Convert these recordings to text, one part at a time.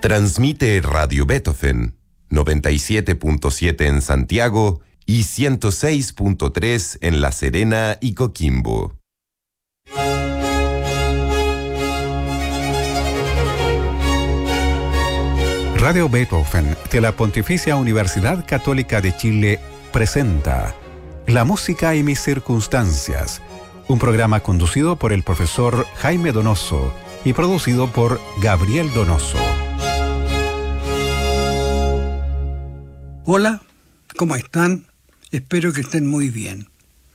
Transmite Radio Beethoven, 97.7 en Santiago y 106.3 en La Serena y Coquimbo. Radio Beethoven de la Pontificia Universidad Católica de Chile presenta La música y mis circunstancias, un programa conducido por el profesor Jaime Donoso y producido por Gabriel Donoso. Hola, ¿cómo están? Espero que estén muy bien.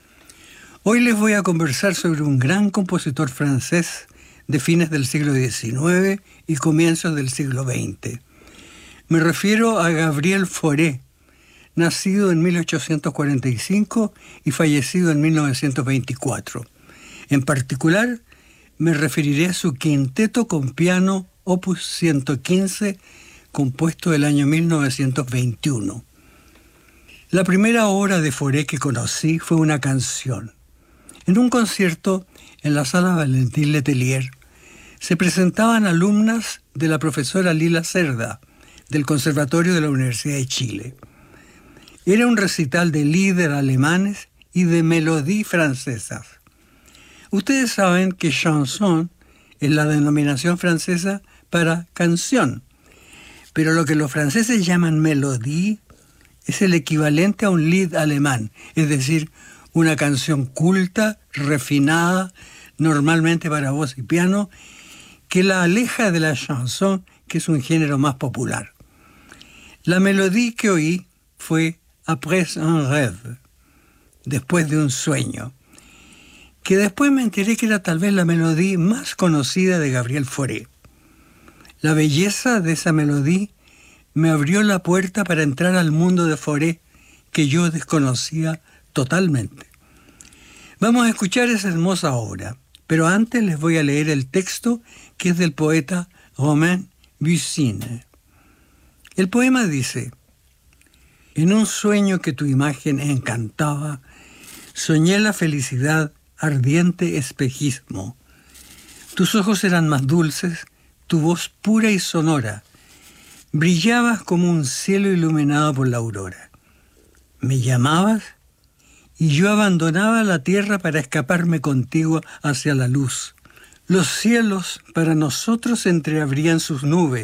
Hoy les voy a conversar sobre un gran compositor francés de fines del siglo XIX y comienzos del siglo XX. Me refiero a Gabriel Fauré, nacido en 1845 y fallecido en 1924. En particular, me referiré a su quinteto con piano Opus 115, compuesto del año 1921. La primera obra de Fauré que conocí fue una canción. En un concierto en la sala Valentin Letelier se presentaban alumnas de la profesora Lila Cerda, del Conservatorio de la Universidad de Chile. Era un recital de líder alemanes y de melodías francesas. Ustedes saben que chanson es la denominación francesa para canción, pero lo que los franceses llaman melodía es el equivalente a un lied alemán, es decir, una canción culta, refinada, normalmente para voz y piano, que la aleja de la chanson, que es un género más popular. La melodía que oí fue Après un rêve, después de un sueño, que después me enteré que era tal vez la melodía más conocida de Gabriel Fauré. La belleza de esa melodía me abrió la puerta para entrar al mundo de Fauré que yo desconocía totalmente. Vamos a escuchar esa hermosa obra, pero antes les voy a leer el texto que es del poeta Romain Bussine. El poema dice: en un sueño que tu imagen encantaba, soñé la felicidad, ardiente espejismo. Tus ojos eran más dulces, tu voz pura y sonora. Brillabas como un cielo iluminado por la aurora. Me llamabas y yo abandonaba la tierra para escaparme contigo hacia la luz. Los cielos para nosotros entreabrían sus nubes,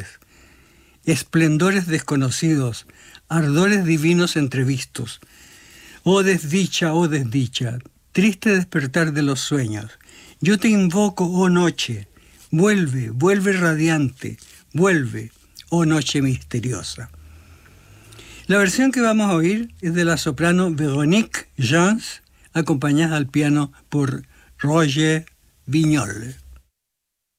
esplendores desconocidos, ardores divinos entrevistos. Oh desdicha, triste despertar de los sueños. Yo te invoco, oh noche, vuelve, vuelve radiante, vuelve, oh noche misteriosa. La versión que vamos a oír es de la soprano Véronique Jans, acompañada al piano por Roger Vignol.